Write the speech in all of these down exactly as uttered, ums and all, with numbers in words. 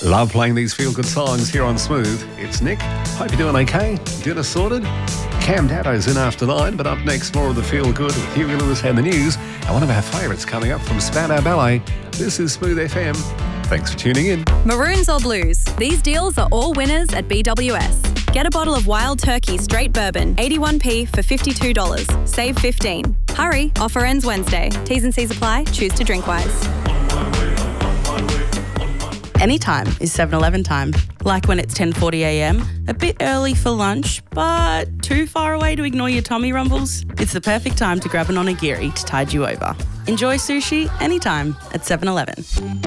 Love playing these feel-good songs here on Smooth. It's Nick. Hope you're doing okay. Dinner sorted? Cam Daddo's in after nine, but up next, more of the feel-good with Huey Lewis and the news. And one of our favourites coming up from Spandau Ballet. This is Smooth F M. Thanks for tuning in. Maroons or blues? These deals are all winners at B W S. Get a bottle of Wild Turkey Straight Bourbon, eighty-one p for fifty-two dollars. Save fifteen dollars. Hurry, offer ends Wednesday. T's and C's apply. Choose to drink wise. Anytime is seven eleven time. Like when it's ten forty a m, a bit early for lunch, but too far away to ignore your tummy rumbles? It's the perfect time to grab an onigiri to tide you over. Enjoy sushi anytime at seven eleven.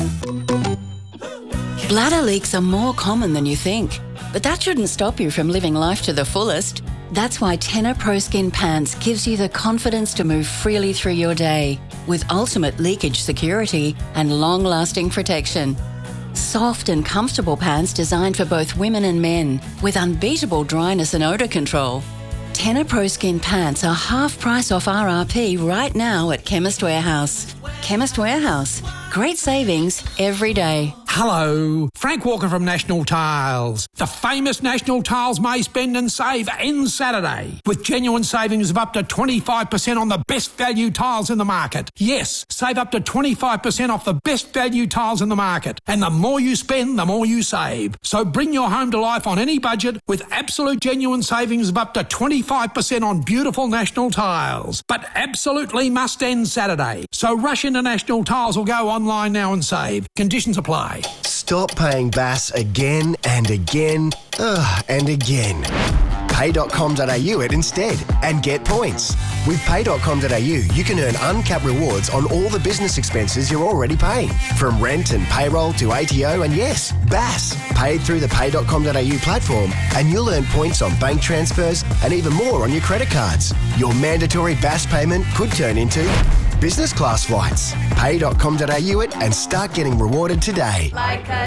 Bladder leaks are more common than you think, but that shouldn't stop you from living life to the fullest. That's why Tena Pro Skin Pants gives you the confidence to move freely through your day with ultimate leakage security and long-lasting protection. Soft and comfortable pants designed for both women and men with unbeatable dryness and odour control. Tena Pro Skin Pants are half price off R R P right now at Chemist Warehouse. Chemist Warehouse. Great savings every day. Hello, Frank Walker from National Tiles. The famous National Tiles May Spend and Save ends Saturday with genuine savings of up to twenty-five percent on the best value tiles in the market. Yes, save up to twenty-five percent off the best value tiles in the market. And the more you spend, the more you save. So bring your home to life on any budget with absolute genuine savings of up to twenty-five percent on beautiful National Tiles. But absolutely must end Saturday. So rush into National Tiles or go online now and save. Conditions apply. Stop paying B A S again and again, ugh, and again. pay dot com dot a u it instead and get points. With pay dot com dot a u, you can earn uncapped rewards on all the business expenses you're already paying, from rent and payroll to A T O and yes, B A S, paid through the pay dot com dot a u platform, and you'll earn points on bank transfers and even more on your credit cards. Your mandatory B A S payment could turn into business class flights. pay dot com dot a u it and start getting rewarded today. Like a